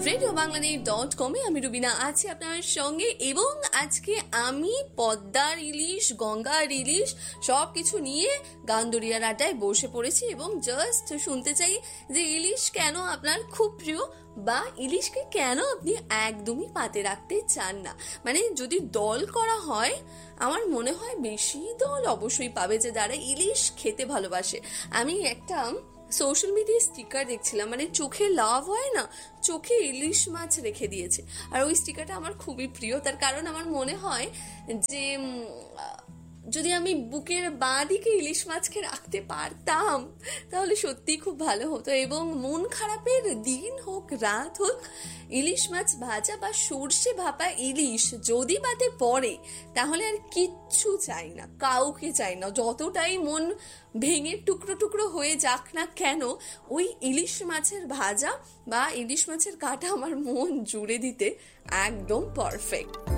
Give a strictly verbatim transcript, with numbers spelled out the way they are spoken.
Radio Bangladesh dot কমে আমি রুবিনা আছি আপনার সঙ্গে, এবং আজকে আমি পদ্মার ইলিশ, গঙ্গার ইলিশ সব কিছু নিয়ে গান্দরিয়ার আড্ডায় বসে পড়েছি এবং জাস্ট শুনতে চাই যে ইলিশ কেন আপনার খুব প্রিয় বা ইলিশকে কেন আপনি একদমই পাতে রাখতে চান না। মানে যদি দল করা হয়, আমার মনে হয় বেশি দল অবশ্যই পাবে যে যারা ইলিশ খেতে ভালোবাসে। আমি একটা সোশ্যাল মিডিয়ায় স্টিকার দেখছিলাম, মানে চোখে লাভ হয় না, চোখে ইলিশ মাছ রেখে দিয়েছে, আর ওই স্টিকারটা আমার খুবই প্রিয়। তার কারণ আমার মনে হয় যে যদি আমি বুকের বাঁ দিকে ইলিশ মাছকে রাখতে পারতাম তাহলে সত্যিই খুব ভালো হতো। এবং মন খারাপের দিন হোক রাত হোক, ইলিশ মাছ ভাজা বা সর্ষে ভাপা ইলিশ যদি পাতে পড়ে তাহলে আর কিচ্ছু চাই না, কাউকে চাই না। যতটাই মন ভেঙে টুকরো টুকরো হয়ে যাক না কেন, ওই ইলিশ মাছের ভাজা বা ইলিশ মাছের কাঁটা আমার মন জুড়ে দিতে একদম পারফেক্ট।